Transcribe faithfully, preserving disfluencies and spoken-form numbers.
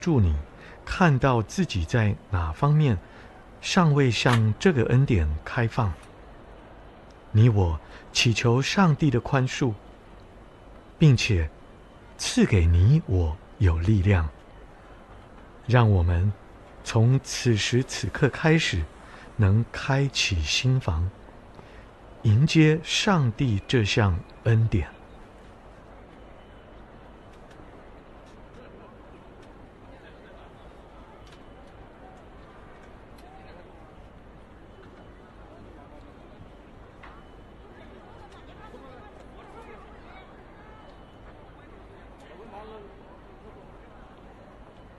助你看到自己在哪方面尚未向这个恩典开放。你我祈求上帝的宽恕，并且赐给你我有力量，让我们从此时此刻开始能开启心房，迎接上帝这项恩典。